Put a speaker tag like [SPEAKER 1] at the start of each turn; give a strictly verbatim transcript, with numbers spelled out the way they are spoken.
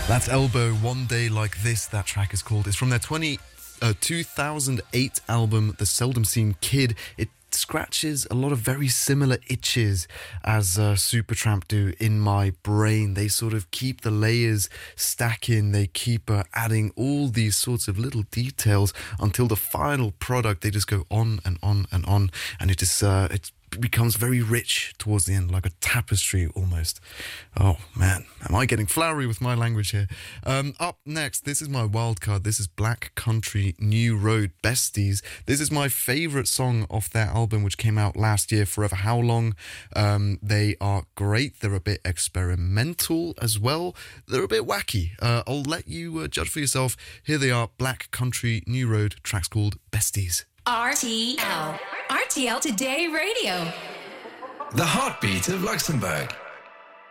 [SPEAKER 1] That's Elbow, One Day Like This, that track is called. It's from their twenty, uh, two thousand eight album, The Seldom Seen Kid. It scratches a lot of very similar itches as uh, Supertramp do in my brain. They sort of keep the layers stacking, they keep uh, adding all these sorts of little details until the final product, they just go on and on and on, and it is uh, it's becomes very rich towards the end, like a tapestry almost. Oh man, am I getting flowery with my language here? Um, up next, this is my wild card. This is Black Country New Road, Besties. This is my favourite song off their album, which came out last year, Forever How Long. Um, they are great. They're a bit experimental as well. They're a bit wacky. Uh, I'll let you uh, judge for yourself. Here they are, Black Country New Road. Track's called Besties.
[SPEAKER 2] R T L. R T L Today Radio.
[SPEAKER 3] The heartbeat of Luxembourg.